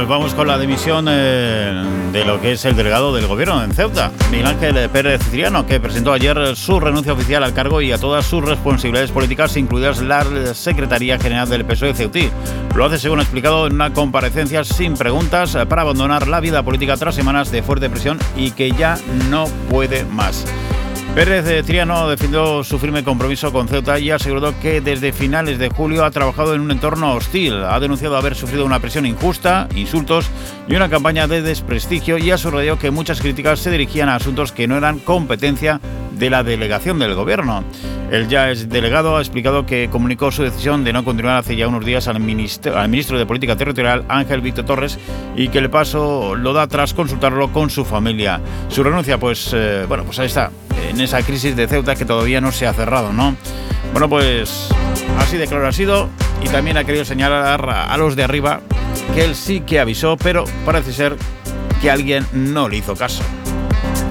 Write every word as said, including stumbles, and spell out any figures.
nos vamos con la dimisión eh, de lo que es el delegado del gobierno en Ceuta, Miguel Ángel Pérez Cipriano, que presentó ayer su renuncia oficial al cargo y a todas sus responsabilidades políticas, incluidas la Secretaría General del P S O E ceutí. Lo hace, según ha explicado, en una comparecencia sin preguntas para abandonar la vida política tras semanas de fuerte presión y que ya no puede más. Pérez Cipriano defendió su firme compromiso con Ceuta y aseguró que desde finales de julio ha trabajado en un entorno hostil. Ha denunciado haber sufrido una presión injusta, insultos y una campaña de desprestigio, y ha subrayado que muchas críticas se dirigían a asuntos que no eran competencia de la delegación del gobierno. El ya ex delegado ha explicado que comunicó su decisión de no continuar hace ya unos días al ministro, al ministro de Política Territorial, Ángel Víctor Torres, y que el paso lo da tras consultarlo con su familia. Su renuncia, pues, eh, bueno, pues ahí está, en esa crisis de Ceuta que todavía no se ha cerrado, ¿no? Bueno, pues así de claro ha sido, y también ha querido señalar a los de arriba que él sí que avisó, pero parece ser que alguien no le hizo caso.